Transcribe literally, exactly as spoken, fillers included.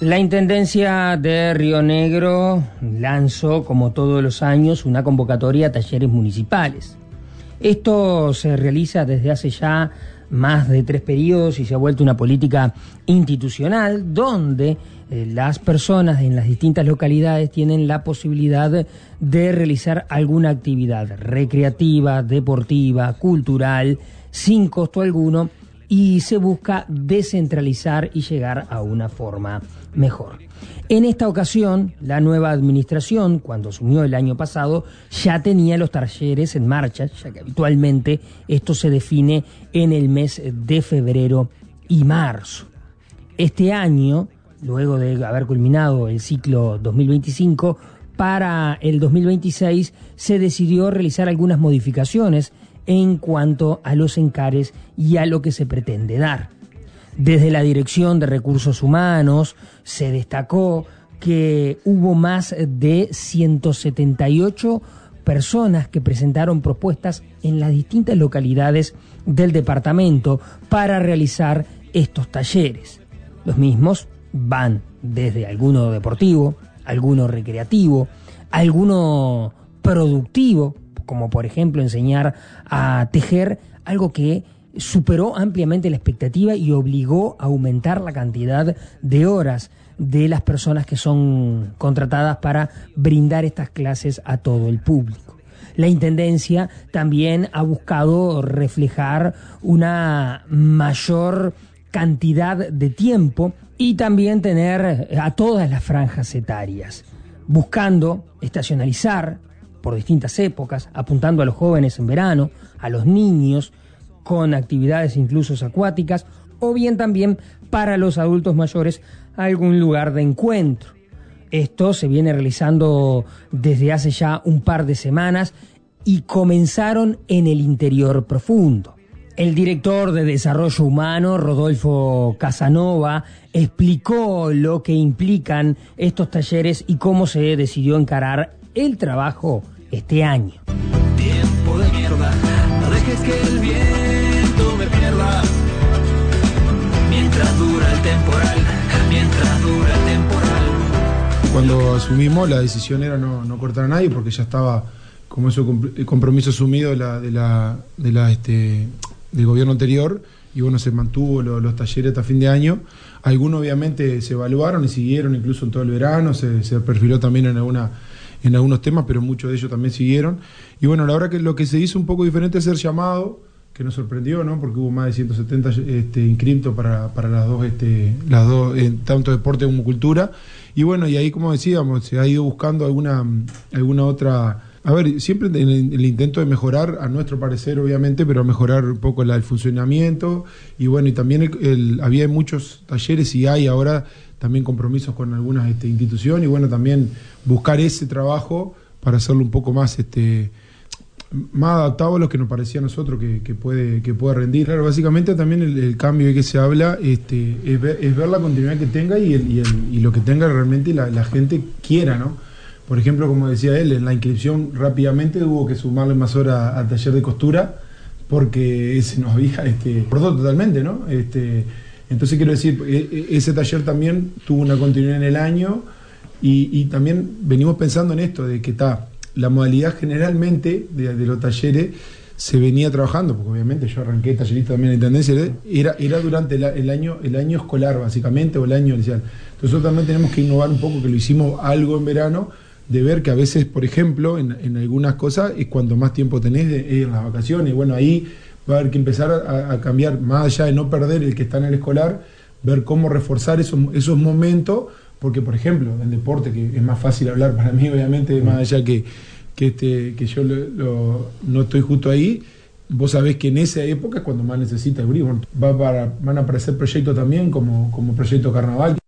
La Intendencia de Río Negro lanzó, como todos los años, una convocatoria a talleres municipales. Esto se realiza desde hace ya más de tres periodos y se ha vuelto una política institucional donde eh, las personas en las distintas localidades tienen la posibilidad de realizar alguna actividad recreativa, deportiva, cultural, sin costo alguno, y se busca descentralizar y llegar a una forma mejor. En esta ocasión, la nueva administración, cuando asumió el año pasado, ya tenía los talleres en marcha, ya que habitualmente esto se define en el mes de febrero y marzo. Este año, luego de haber culminado el ciclo dos mil veinticinco, para el dos mil veintiséis se decidió realizar algunas modificaciones en cuanto a los encares y a lo que se pretende dar. Desde la Dirección de Recursos Humanos se destacó que hubo más de ciento setenta y ocho personas que presentaron propuestas en las distintas localidades del departamento para realizar estos talleres. Los mismos van desde alguno deportivo, alguno recreativo, alguno productivo, como por ejemplo enseñar a tejer, algo que superó ampliamente la expectativa y obligó a aumentar la cantidad de horas de las personas que son contratadas para brindar estas clases a todo el público. La Intendencia también ha buscado reflejar una mayor cantidad de tiempo y también tener a todas las franjas etarias, buscando estacionalizar por distintas épocas, apuntando a los jóvenes en verano, a los niños, con actividades incluso acuáticas, o bien también para los adultos mayores algún lugar de encuentro. Esto se viene realizando desde hace ya un par de semanas y comenzaron en el interior profundo. El director de Desarrollo Humano, Rodolfo Casanova, explicó lo que implican estos talleres y cómo se decidió encarar el trabajo este año. Tiempo de mierda, no dejes que el viento me pierda. Mientras dura el temporal, mientras dura el temporal. Cuando asumimos, la decisión era no, no cortar a nadie, porque ya estaba como ese compromiso asumido de la, de la, de la, este, del gobierno anterior, y bueno, se mantuvo lo, los talleres hasta fin de año. Algunos obviamente se evaluaron y siguieron incluso en todo el verano, se, se perfiló también en alguna en algunos temas, pero muchos de ellos también siguieron. Y bueno, la verdad que lo que se hizo un poco diferente es ser llamado, que nos sorprendió, ¿no? Porque hubo más de ciento setenta este, inscriptos para, para las dos, este, las dos eh, tanto deporte como cultura. Y bueno, y ahí, como decíamos, se ha ido buscando alguna, alguna otra... A ver, siempre en el, el intento de mejorar, a nuestro parecer, obviamente, pero mejorar un poco la, el funcionamiento. Y bueno, y también el, el, había muchos talleres y hay ahora también compromisos con algunas este, instituciones, y bueno, también buscar ese trabajo para hacerlo un poco más este más adaptado a lo que nos parecía a nosotros que, que puede que pueda rendir. Claro, básicamente también el, el cambio de que se habla este es ver, es ver la continuidad que tenga y, el, y, el, y lo que tenga realmente la, la gente quiera, ¿no? Por ejemplo, como decía él, en la inscripción rápidamente hubo que sumarle más horas al taller de costura porque se nos había este, cortó totalmente, ¿no? Este Entonces quiero decir, ese taller también tuvo una continuidad en el año y, y también venimos pensando en esto, de que está la modalidad generalmente de, de los talleres se venía trabajando, porque obviamente yo arranqué tallerista también en Intendencia, era, era durante el, el, año, el año escolar básicamente, o el año inicial. Entonces nosotros también tenemos que innovar un poco, que lo hicimos algo en verano, de ver que a veces, por ejemplo, en, en algunas cosas es cuando más tiempo tenés de, es en las vacaciones, y bueno, ahí va a haber que empezar a, a cambiar, más allá de no perder el que está en el escolar, ver cómo reforzar esos, esos momentos, porque por ejemplo, el deporte, que es más fácil hablar para mí, obviamente, más allá que, que, este, que yo lo, lo, no estoy justo ahí, vos sabés que en esa época es cuando más necesita el brillo. Va para, van a aparecer proyectos también, como, como Proyecto Carnaval.